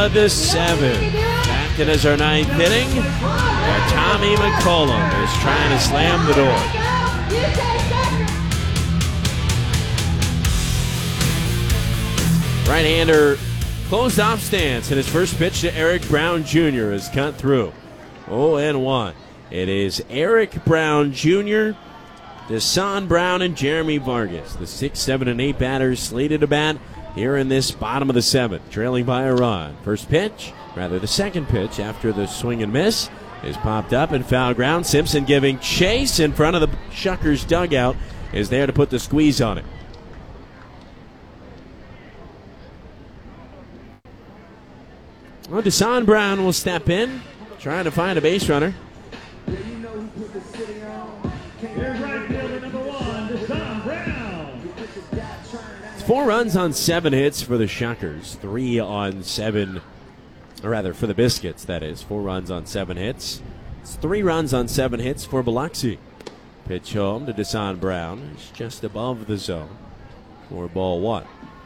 the 7th. Acting as our 9th inning, Tommy McCollum is trying to slam the door. Right-hander closed off stance, and his first pitch to Eric Brown Jr. is cut through. 0-1. It is Eric Brown Jr., Desan Brown, and Jeremy Vargas, the 6, 7, and 8 batters slated to bat here in this bottom of the 7th, trailing by a run. First pitch, rather the second pitch after the swing and miss, is popped up and foul ground. Simpson giving chase in front of the Shuckers dugout is there to put the squeeze on it. Well, Desan Brown will step in, trying to find a base runner. It's 4 runs on 7 hits for the Shuckers. 3 on 7, or rather for the Biscuits, that is. 4 runs on 7 hits. It's 3 runs on 7 hits for Biloxi. Pitch home to Desan Brown. It's just above the zone for ball 1.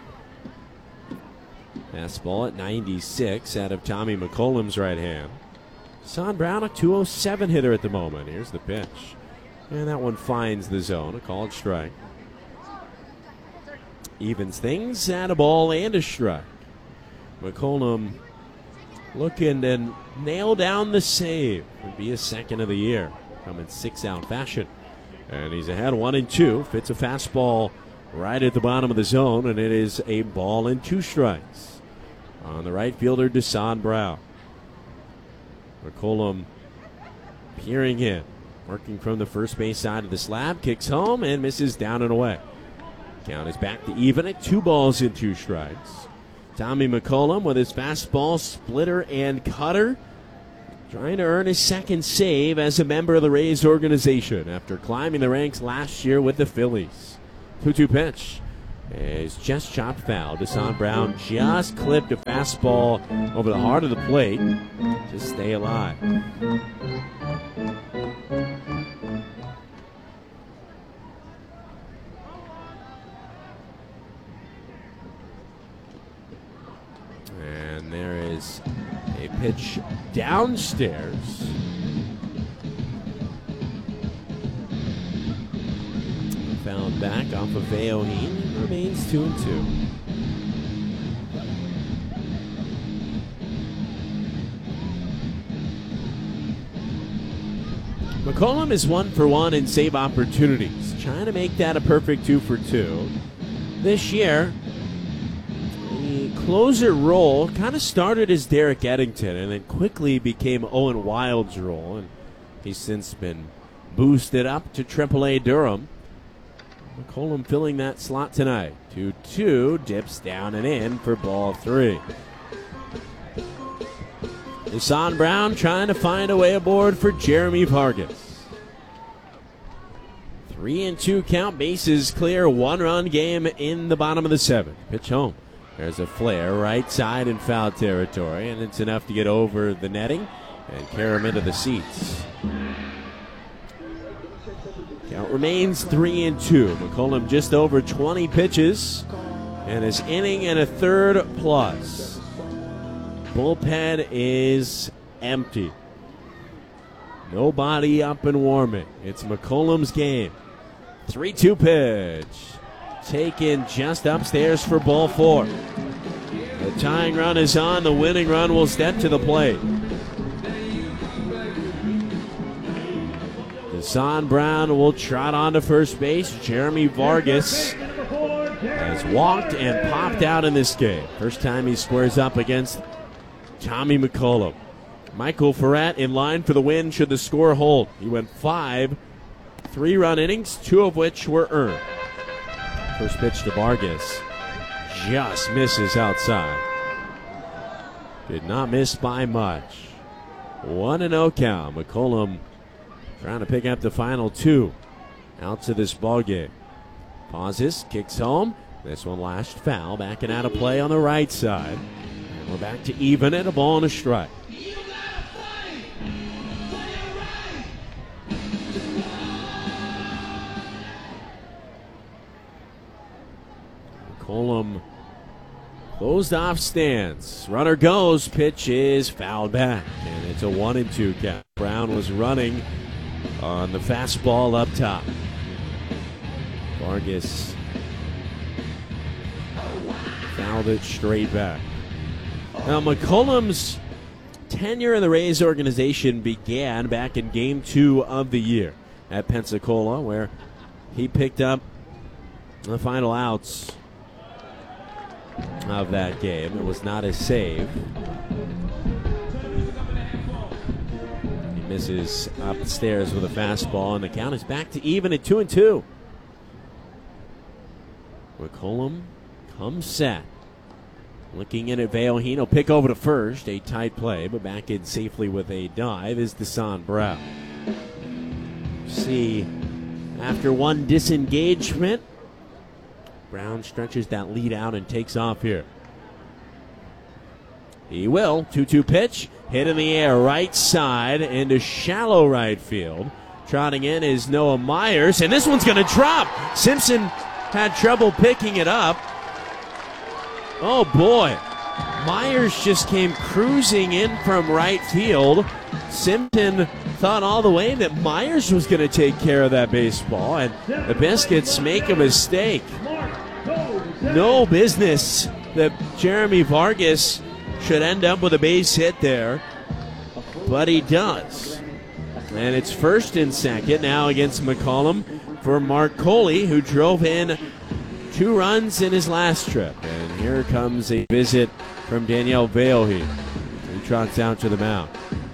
Fastball at 96 out of Tommy McCollum's right hand. Desan Brown, a 207 hitter at the moment. Here's the pitch. And that one finds the zone, a called strike. Evens things at a ball and a strike. McCollum looking to nail down the save. Would be his 2nd of the year. Come in 6-out fashion. And he's ahead 1-2. Fits a fastball right at the bottom of the zone, and it is a ball and 2 strikes on the right fielder, Desan Brown. McCollum peering in, working from the first base side of the slab, kicks home and misses down and away. Count is back to even at 2 balls and 2 strikes. Tommy McCollum with his fastball, splitter, and cutter, trying to earn his 2nd save as a member of the Rays organization after climbing the ranks last year with the Phillies. 2-2 pitch is just chopped foul. Desan Brown just clipped a fastball over the heart of the plate to stay alive. And there is a pitch downstairs. Found back off of Veoheen. Remains 2-2. McCollum is 1 for 1 in save opportunities, trying to make that a perfect 2 for 2. This year, the closer role kind of started as Derek Eddington and then quickly became Owen Wild's role, and he's since been boosted up to AAA Durham. McCollum filling that slot tonight. 2-2, dips down and in for ball 3. Desan Brown trying to find a way aboard for Jeremy Vargas. 3-2 count, bases clear, 1-run game in the bottom of the 7th. Pitch home. There's a flare right side in foul territory, and it's enough to get over the netting and carry him into the seats. Count remains 3-2. McCollum just over 20 pitches and his inning and a third plus. Bullpen is empty. Nobody up and warming. It's McCollum's game. 3-2 pitch. Taken just upstairs for ball 4. The tying run is on. The winning run will step to the plate. Desan Brown will trot on to first base. Jeremy Vargas has walked and popped out in this game. First time he squares up against Tommy McCollum. Michael Ferrat in line for the win should the score hold. He went 5 3-run innings, 2 of which were earned. First pitch to Vargas just misses outside. Did not miss by much. 1-0 count. McCollum trying to pick up the final 2 out to this ball game. Pauses, kicks home. This one lashed foul, backing out of play on the right side. And we're back to even at a ball and a strike. McCollum Closed off stance. Runner goes. Pitch is fouled back. And it's a 1-2 count. Brown was running on the fastball up top. Vargas fouled it straight back. Now, McCollum's tenure in the Rays organization began back in Game 2 of the year at Pensacola, where he picked up the final outs of that game. It was not a save. He misses upstairs with a fastball, and the count is back to even at 2-2. McCollum comes set. Looking in at Vail. He'll pick over to first. A tight play, but back in safely with a dive is Desan Brown. See, after one disengagement, Brown stretches that lead out and takes off here. He will. 2-2 pitch. Hit in the air, right side into shallow right field. Trotting in is Noah Myers, and this one's going to drop. Simpson had trouble picking it up. Oh boy. Myers just came cruising in from right field. Simpson thought all the way that Myers was going to take care of that baseball, and the Biscuits make a mistake. No business that Jeremy Vargas should end up with a base hit there, but he does. And it's first and second now against McCollum for Mark Coley, who drove in 2 runs in his last trip. And here comes a visit from Daniel Vailhe. He trots out to the mound.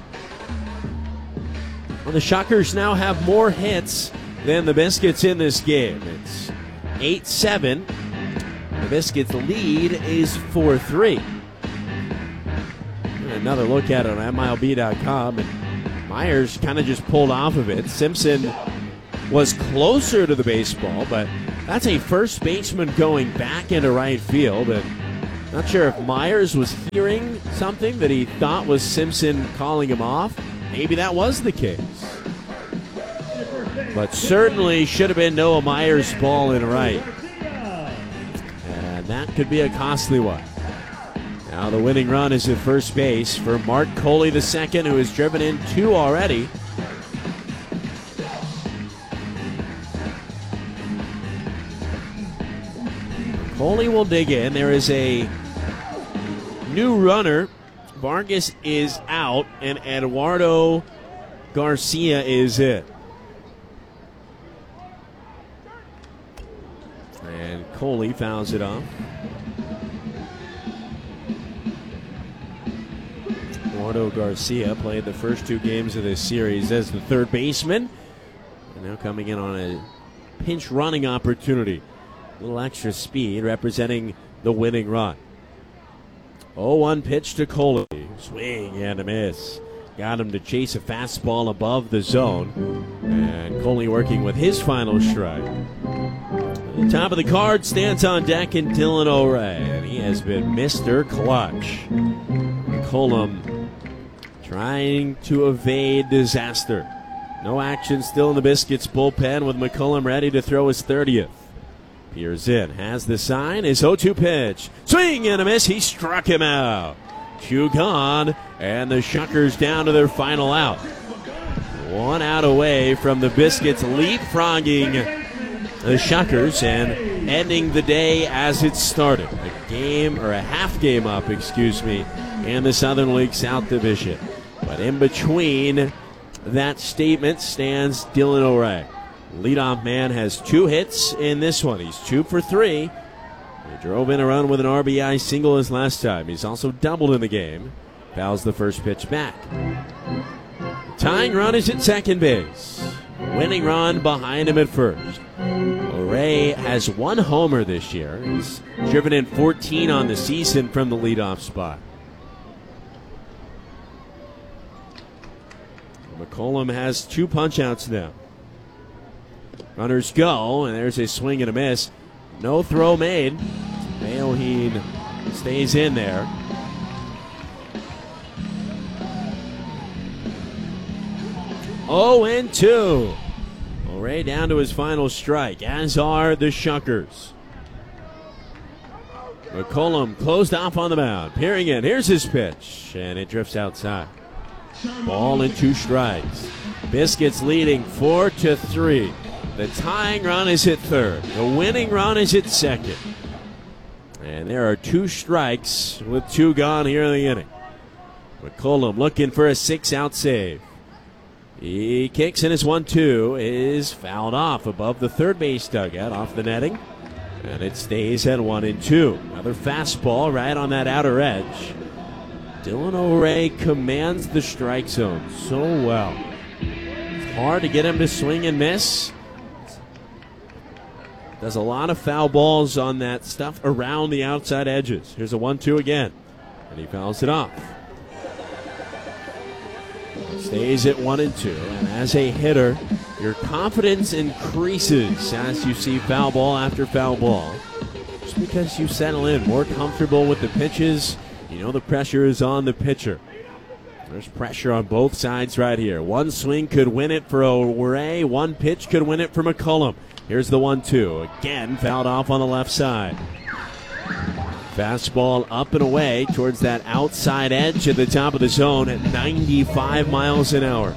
Well, the Shockers now have more hits than the Biscuits in this game. It's 8-7. The Biscuits' lead is 4-3. Another look at it on MLB.com, and Myers kind of just pulled off of it. Simpson was closer to the baseball, but that's a first baseman going back into right field. And not sure if Myers was hearing something that he thought was Simpson calling him off. Maybe that was the case. But certainly should have been Noah Myers' ball in right. And that could be a costly one. Now the winning run is at first base for Mark Coley II, who has driven in 2 already. Coley will dig in. There is a new runner. Vargas is out, and Eduardo Garcia is in. And Coley fouls it off. Eduardo Garcia played the first 2 games of this series as the third baseman, and now coming in on a pinch running opportunity. A little extra speed representing the winning run. 0-1 pitch to Coley. Swing and a miss. Got him to chase a fastball above the zone. And Coley working with his final strike. At the top of the card stands on deck in Dylan O'Ray. And he has been Mr. Clutch. McCollum trying to evade disaster. No action still in the Biscuits bullpen with McCollum ready to throw his 30th. Peers in, has the sign, his 0-2 pitch. Swing and a miss, he struck him out. 2 gone, and the Shockers down to their final out. 1 out away from the Biscuits leapfrogging the Shockers and ending the day as it started. A game, or a half game up, in the Southern League South Division. But in between that statement stands Dylan O'Ray. Leadoff man has 2 hits in this one. He's 2 for 3. He drove in a run with an RBI single his last time. He's also doubled in the game. Fouls the first pitch back. Tying run is at second base. Winning run behind him at first. O'Ray has 1 homer this year. He's driven in 14 on the season from the leadoff spot. McCollum has 2 punch-outs now. Runners go, and there's a swing and a miss. No throw made. Vailhe stays in there. Oh, and 2. O'Ray down to his final strike, as are the Shockers. McCollum closed off on the mound. Peering in. Here's his pitch. And it drifts outside. Ball and 2 strikes. Biscuits leading 4-3. The tying run is at third. The winning run is at second. And there are 2 strikes with 2 gone here in the inning. McCollum looking for a 6-out save. He kicks in his 1-2. Is fouled off above the third base dugout off the netting. And it stays at 1-2. Another fastball right on that outer edge. Dylan O'Ray commands the strike zone so well. It's hard to get him to swing and miss. Does a lot of foul balls on that stuff around the outside edges. Here's a 1-2 again. And he fouls it off. Stays at 1-2. And as a hitter, your confidence increases as you see foul ball after foul ball. Just because you settle in, more comfortable with the pitches, you know the pressure is on the pitcher. There's pressure on both sides right here. One swing could win it for O'Ray. One pitch could win it for McCollum. Here's the 1-2. Again, fouled off on the left side. Fastball up and away towards that outside edge at the top of the zone at 95 miles an hour.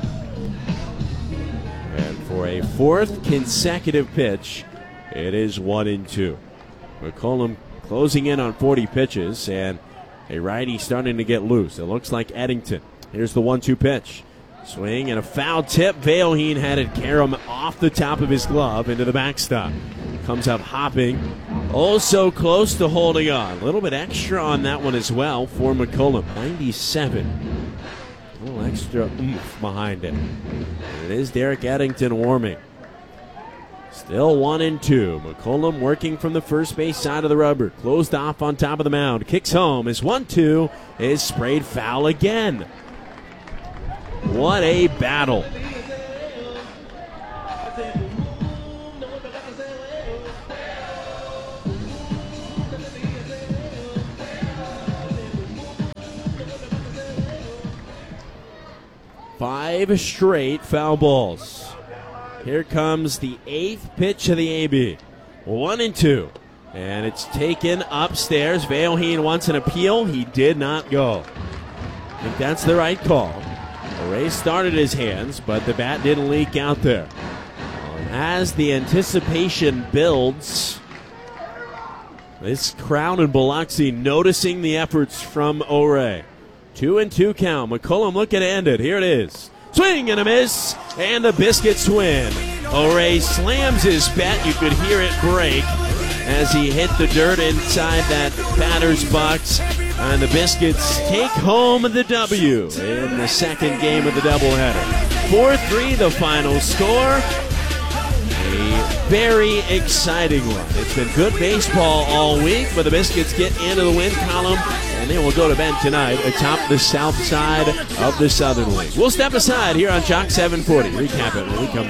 And for a 4th consecutive pitch, it is 1-2. McCollum closing in on 40 pitches, and a righty starting to get loose. It looks like Eddington. Here's the 1-2 pitch. Swing and a foul tip. Veilheen had it carry him off the top of his glove into the backstop. Comes up hopping. Also close to holding on. A little bit extra on that one as well for McCollum. 97. A little extra oomph behind it. And it is Derek Eddington warming. Still 1-2. McCollum working from the first base side of the rubber. Closed off on top of the mound. Kicks home. His 1-2 is sprayed foul again. What a battle. Five straight foul balls. Here comes the 8th pitch of the AB. 1-2. And it's taken upstairs. Veilheen wants an appeal. He did not go. I think that's the right call. O'Ray started his hands, but the bat didn't leak out there. As the anticipation builds, this crowd in Biloxi noticing the efforts from O'Ray. 2-2 count. McCollum looking to end it. Here it is. Swing and a miss, and the Biscuits win. O'Ray slams his bat. You could hear it break as he hit the dirt inside that batter's box. And the Biscuits take home the W in the second game of the doubleheader. 4-3 the final score. A very exciting one. It's been good baseball all week, but the Biscuits get into the win column, and they will go to bed tonight atop the south side of the Southern League. We'll step aside here on Chalk 740. Recap it when we come back.